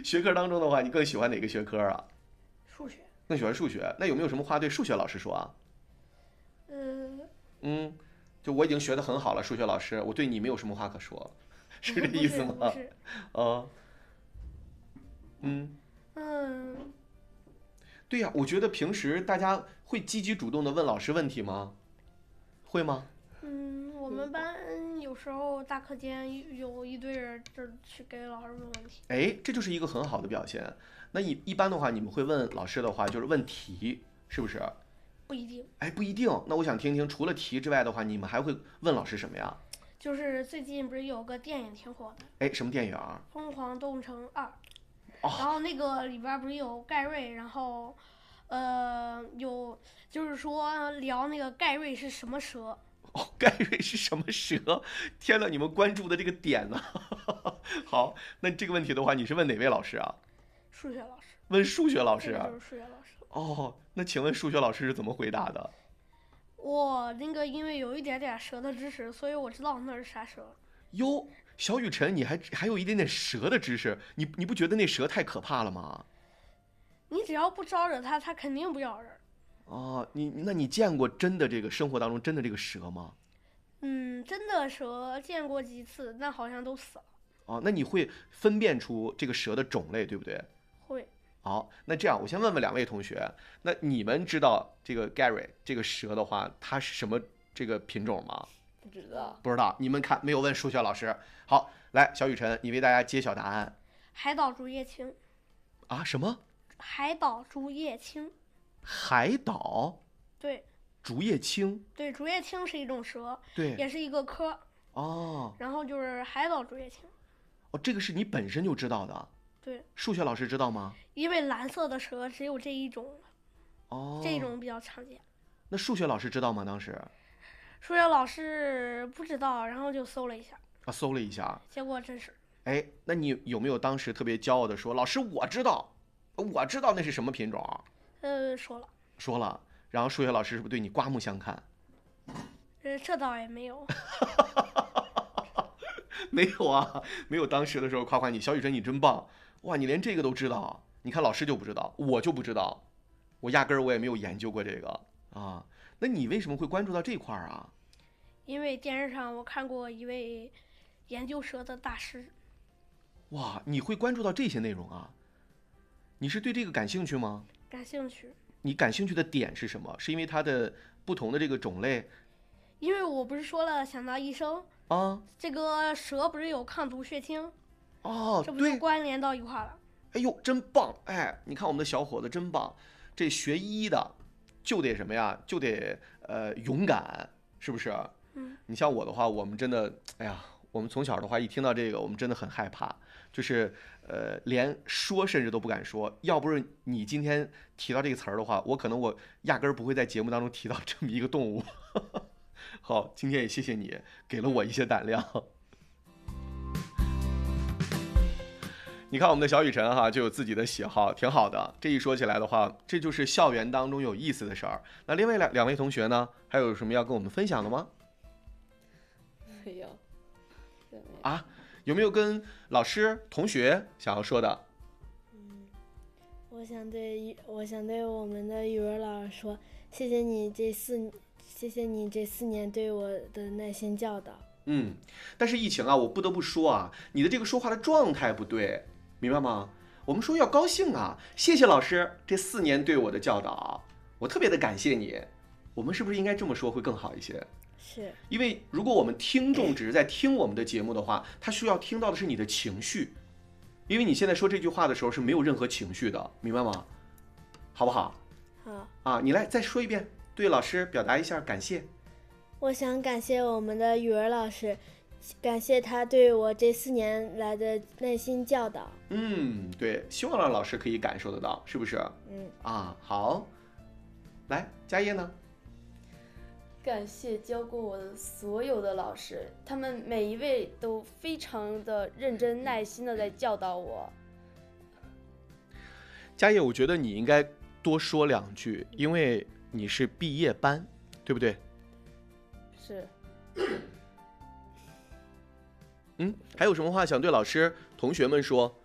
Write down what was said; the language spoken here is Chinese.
学科当中的话，你更喜欢哪个学科啊？ 数学。 更喜欢数学。那有没有什么话对数学老师说啊？ 嗯， 嗯，就我已经学得很好了，数学老师，我对你没有什么话可说，是这不意思吗？ 是不是， 啊，嗯， 嗯对呀，我觉得平时大家会积极主动的问老师问题吗？会吗？ 我们班有时候大课间有一堆人就去给老师问问题。 哎，这就是一个很好的表现。那一般的话，你们会问老师的话，就是问题，是不是？ 不一定。 哎，不一定。那我想听听，除了题之外的话，你们还会问老师什么呀？ 就是最近不是有个电影挺火的哎，什么电影儿？ 《疯狂动物城2》，然哦后那个里边不是有盖瑞，然后有就是说聊那个盖瑞是什么蛇。 哦，盖瑞是什么蛇？天呐，你们关注的这个点呢？好，那这个问题的话，你是问哪位老师啊？ 数学老师。 问数学老师啊。 这个就是数学老师。 哦，那请问数学老师是怎么回答的？ 我那个因为有一点点蛇的知识，所以我知道那是啥蛇。 哟，小雨辰，你还有一点点蛇的知识，你不觉得那蛇太可怕了吗？ 你只要不招惹它，它肯定不咬人。 哦，那你见过真的这个生活当中真的这个蛇吗？ 真的蛇见过几次，但好像都死了。 哦，那你会分辨出这个蛇的种类，对不对？ 会。 好，那这样我先问问两位同学，那你们知道这个 Gary 这个蛇的话，它是什么这个品种吗？ 不知道。 不知道，你们看没有问数学老师。好，来，小雨辰，你为大家揭晓答案海岛竹叶青。 啊？什么？ 海岛竹叶青。 海岛对竹叶青？ 对，竹叶青是一种蛇， 对， 也是一个科。 哦然后就是海岛竹叶青。 哦，这个是你本身就知道的， 对， 数学老师知道吗？ 因为蓝色的蛇只有这一种， 哦， 这种比较常见。 那数学老师知道吗？当时数学老师不知道，然后就搜了一下， 啊，搜了一下， 结果真是。 哎，那你有没有当时特别骄傲的说，老师我知道，我知道那是什么品种？ 说了。 说了，然后数学老师是不是对你刮目相看？ 这倒也没有。 没有啊，没有当时的时候夸夸你，小雨辰你真棒，哇，你连这个都知道，你看老师就不知道，我就不知道，我压根儿我也没有研究过这个啊。那你为什么会关注到这块儿啊？ 因为电视上我看过一位研究蛇的大师。 哇，你会关注到这些内容啊？你是对这个感兴趣吗？ 感兴趣。 你感兴趣的点是什么？是因为它的不同的这个种类因为我不是说了想当医生， 啊？ 这个蛇不是有抗毒血清， 哦， 这不就对， 关联到一块了？ 哎呦，真棒！哎，你看我们的小伙子真棒，这学医的就得什么呀？就得勇敢，是不是？你像我的话，我们真的，哎呀，我们从小的话一听到这个，我们真的很害怕，就是连说甚至都不敢说。要不是你今天提到这个词儿的话，我可能压根儿不会在节目当中提到这么一个动物。好，今天也谢谢你给了我一些胆量。你看我们的小雨辰哈，就有自己的喜好，挺好的。这一说起来的话，这就是校园当中有意思的事儿。那另外两位同学呢，还有什么要跟我们分享的吗？ 没有。 啊，有没有跟老师、同学想要说的？ 我想对我们的语文老师说，谢谢你这4年对我的耐心教导。 但是疫情啊，我不得不说啊，你的这个说话的状态不对，明白吗？我们说要高兴啊，谢谢老师这4年对我的教导，我特别的感谢你。我们是不是应该这么说会更好一些？ 是， 因为如果我们听众只是在听我们的节目的话，他需要听到的是你的情绪，因为你现在说这句话的时候是没有任何情绪的，明白吗？好不好？ 好。 啊，你来再说一遍，对老师表达一下感谢。 我想感谢我们的语文老师，感谢他对我这4年来的耐心教导。 对，希望让老师可以感受得到，是不是？好，来，佳叶呢？ 感谢教过我的所有的老师，他们每一位都非常的认真耐心的在教导我。 佳叶，我觉得你应该多说2句，因为你是毕业班，对不对？ 是。 还有什么话想对老师、同学们说？